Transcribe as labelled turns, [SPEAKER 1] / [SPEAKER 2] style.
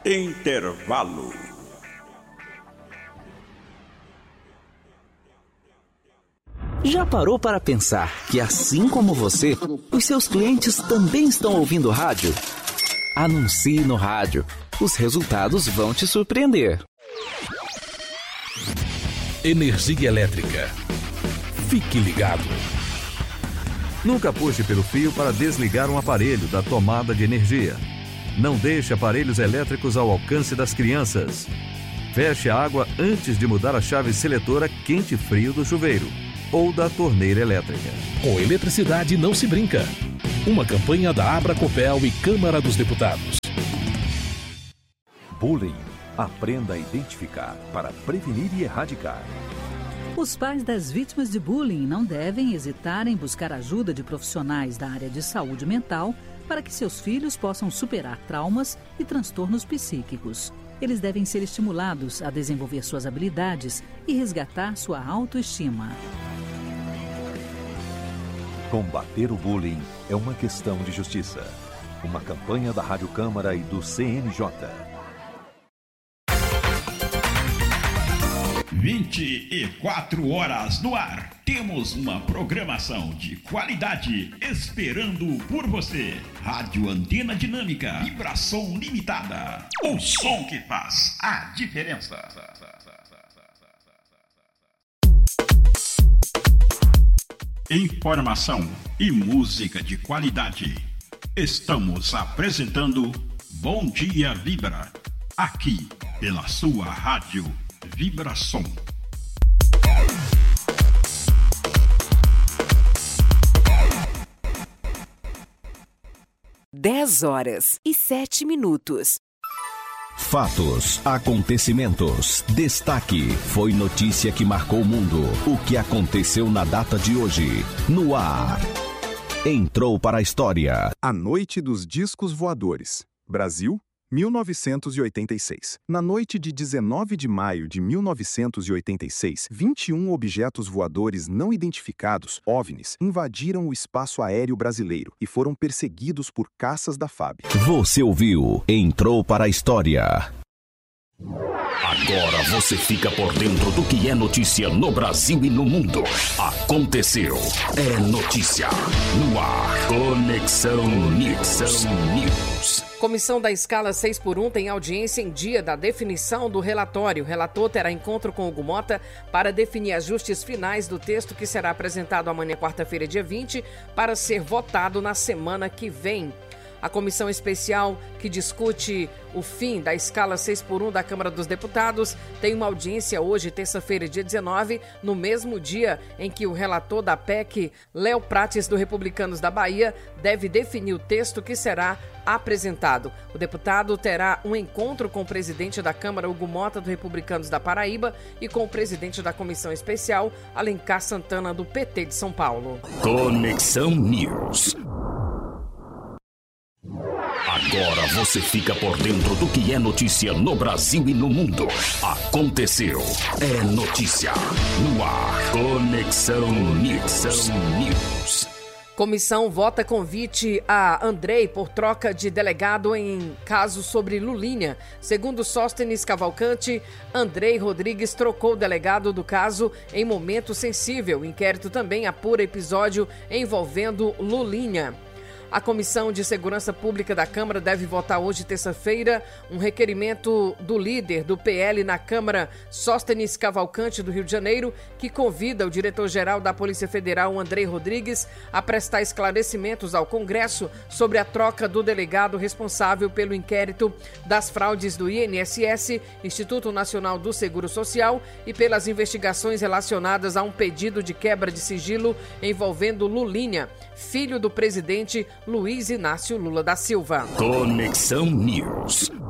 [SPEAKER 1] Intervalo.
[SPEAKER 2] Já parou para pensar que, assim como você, os seus clientes também estão ouvindo rádio? Anuncie no rádio. Os resultados vão te surpreender.
[SPEAKER 3] Energia elétrica. Fique ligado.
[SPEAKER 4] Nunca puxe pelo fio para desligar um aparelho da tomada de energia. Não deixe aparelhos elétricos ao alcance das crianças. Feche a água antes de mudar a chave seletora quente-frio do chuveiro ou da torneira elétrica.
[SPEAKER 3] Com eletricidade não se brinca. Uma campanha da Abracopel e Câmara dos Deputados.
[SPEAKER 5] Bullying. Aprenda a identificar para prevenir e erradicar.
[SPEAKER 6] Os pais das vítimas de bullying não devem hesitar em buscar ajuda de profissionais da área de saúde mental para que seus filhos possam superar traumas e transtornos psíquicos. Eles devem ser estimulados a desenvolver suas habilidades e resgatar sua autoestima.
[SPEAKER 5] Combater o bullying é uma questão de justiça. Uma campanha da Rádio Câmara e do CNJ.
[SPEAKER 7] 24 horas no ar. Temos uma programação de qualidade esperando por você. Rádio Antena Dinâmica, vibração limitada. O som que faz a diferença. Informação e música de qualidade. Estamos apresentando Bom Dia Vibra, aqui pela sua rádio Vibração.
[SPEAKER 8] Dez horas e 7 minutos.
[SPEAKER 9] Fatos, acontecimentos, destaque, foi notícia que marcou o mundo. O que aconteceu na data de hoje, no ar. Entrou para a história.
[SPEAKER 10] A Noite dos Discos Voadores. Brasil, 1986. Na noite de 19 de maio de 1986, 21 objetos voadores não identificados, OVNIs, invadiram o espaço aéreo brasileiro e foram perseguidos por caças da FAB.
[SPEAKER 9] Você ouviu? Entrou para a história.
[SPEAKER 11] Agora você fica por dentro do que é notícia no Brasil e no mundo. Aconteceu. É notícia. No ar. Conexão News.
[SPEAKER 12] Comissão da escala 6x1 tem audiência em dia da definição do relatório. O relator terá encontro com Hugo Mota para definir ajustes finais do texto que será apresentado amanhã, quarta-feira, dia 20, para ser votado na semana que vem. A comissão especial que discute o fim da escala 6x1 da Câmara dos Deputados tem uma audiência hoje, terça-feira, dia 19, no mesmo dia em que o relator da PEC, Léo Prates, do Republicanos da Bahia, deve definir o texto que será apresentado. O deputado terá um encontro com o presidente da Câmara, Hugo Mota, do Republicanos da Paraíba, e com o presidente da comissão especial, Alencar Santana, do PT de São Paulo.
[SPEAKER 11] Conexão News. Agora você fica por dentro do que é notícia no Brasil e no mundo. Aconteceu. É notícia. No ar. Conexão News.
[SPEAKER 12] Comissão vota convite a Andrei por troca de delegado em caso sobre Lulinha. Segundo Sóstenes Cavalcante, Andrei Rodrigues trocou o delegado do caso em momento sensível. O inquérito também apura episódio envolvendo Lulinha. A Comissão de Segurança Pública da Câmara deve votar hoje, terça-feira, um requerimento do líder do PL na Câmara, Sóstenes Cavalcante, do Rio de Janeiro, que convida o diretor-geral da Polícia Federal, Andrei Rodrigues, a prestar esclarecimentos ao Congresso sobre a troca do delegado responsável pelo inquérito das fraudes do INSS, Instituto Nacional do Seguro Social, e pelas investigações relacionadas a um pedido de quebra de sigilo envolvendo Lulinha, filho do presidente Luiz Inácio Lula da Silva.
[SPEAKER 11] Conexão News.